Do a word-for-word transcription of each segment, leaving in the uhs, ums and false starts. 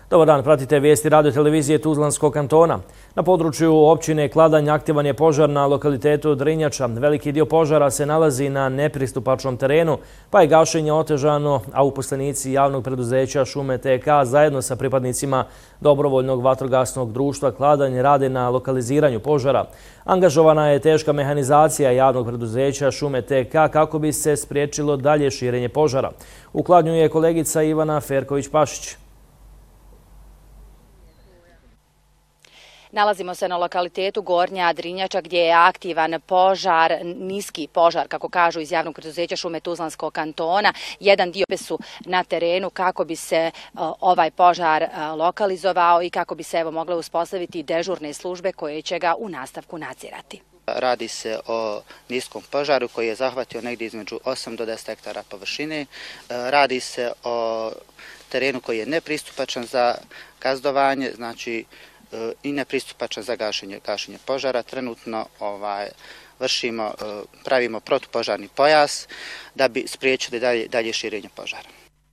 Dobar dan, pratite vijesti radio televizije Tuzlanskog kantona. Na području općine Kladanj aktivan je požar na lokalitetu Drinjača. Veliki dio požara se nalazi na nepristupačnom terenu, pa je gašenje otežano, a uposlenici javnog preduzeća Šume T K zajedno sa pripadnicima dobrovoljnog vatrogasnog društva Kladanj rade na lokaliziranju požara. Angažovana je teška mehanizacija javnog preduzeća Šume T K kako bi se spriječilo dalje širenje požara. U Kladnju je kolegica Ivana Ferković-Pašić. Nalazimo se na lokalitetu Gornja Drinjača gdje je aktivan požar, niski požar, kako kažu iz javnog preduzeća Šume Tuzlanskog kantona. Jedan dio su na terenu kako bi se ovaj požar lokalizovao i kako bi se evo mogle uspostaviti dežurne službe koje će ga u nastavku nadzirati. Radi se o niskom požaru koji je zahvatio negdje između osam do deset hektara površine. Radi se o terenu koji je nepristupačan za gazdovanje, znači i nepristupačan za gašenje, gašenje požara. Trenutno ovaj, vršimo, pravimo protupožarni pojas da bi spriječili dalje, dalje širenje požara.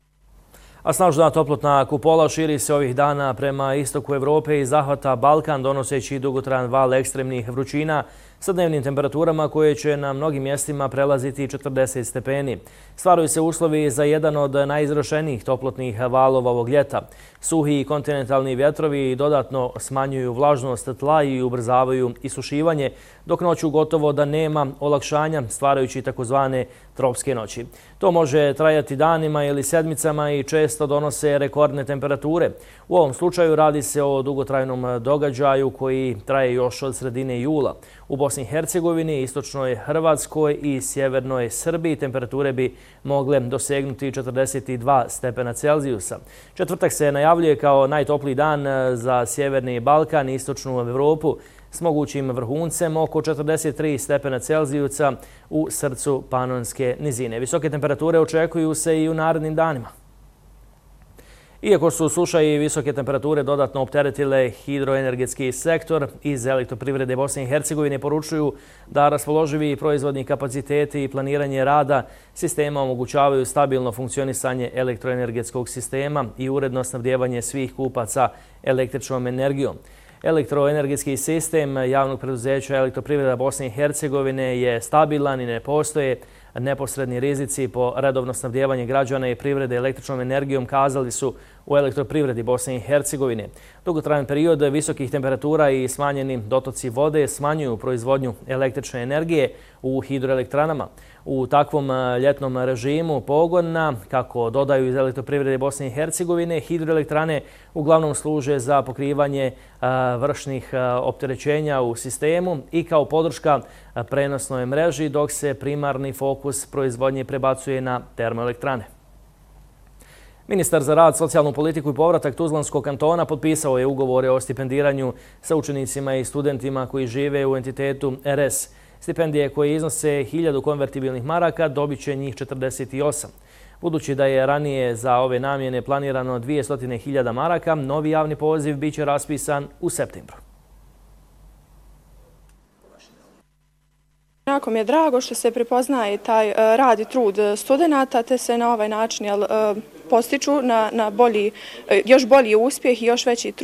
A snažna toplotna kupola širi se ovih dana prema istoku Evrope i zahvata Balkan, donoseći dugotrajan val ekstremnih vrućina sa dnevnim temperaturama koje će na mnogim mjestima prelaziti četrdeset stepeni. Stvaraju se uslovi za jedan od najizrašenijih toplotnih valova ovog ljeta. Suhi i kontinentalni vjetrovi dodatno smanjuju vlažnost tla i ubrzavaju isušivanje, dok noću gotovo da nema olakšanja, stvarajući takozvane tropske noći. To može trajati danima ili sedmicama i često donose rekordne temperature. U ovom slučaju radi se o dugotrajnom događaju koji traje još od sredine jula. U Bosni i Hercegovini, istočnoj Hrvatskoj i sjevernoj Srbiji temperature bi mogle dosegnuti četrdeset dva stepena Celzijusa. Četvrtak se najavljuje kao najtopliji dan za sjeverni Balkan i istočnu Evropu s mogućim vrhuncem oko četrdeset tri stepena Celzijusa u srcu Panonske nizine. Visoke temperature očekuju se i u narednim danima. Iako su suša i visoke temperature dodatno opteretile hidroenergetski sektor, iz Elektroprivrede Bosne i Hercegovine poručuju da raspoloživi proizvodni kapaciteti i planiranje rada sistema omogućavaju stabilno funkcionisanje elektroenergetskog sistema i uredno snabdijevanje svih kupaca električnom energijom. Elektroenergetski sistem javnog preduzeća Elektroprivreda Bosne i Hercegovine je stabilan i ne postoje neposredni rizici po redovno snabdijevanje građana i privrede električnom energijom, kazali su u Elektroprivredi Bosne i Hercegovine. Dugotrajan period visokih temperatura i smanjeni dotoci vode smanjuju proizvodnju električne energije u hidroelektranama. U takvom ljetnom režimu pogona, kako dodaju iz Elektroprivrede Bosne i Hercegovine, hidroelektrane uglavnom služe za pokrivanje vršnih opterećenja u sistemu i kao podrška prenosnoj mreži, dok se primarni fokus proizvodnje prebacuje na termoelektrane. Ministar za rad, socijalnu politiku i povratak Tuzlanskog kantona potpisao je ugovore o stipendiranju sa učenicima i studentima koji žive u entitetu R S. Stipendije koje iznose hiljadu konvertibilnih maraka dobit će njih četrdeset osam. Budući da je ranije za ove namjene planirano dvjesto hiljada maraka, novi javni poziv bit će raspisan u septembru. Jako mi je drago što se prepoznaje taj rad i trud studenata, te se na ovaj način postiču na, na bolji, još bolji uspjeh i još veći trud.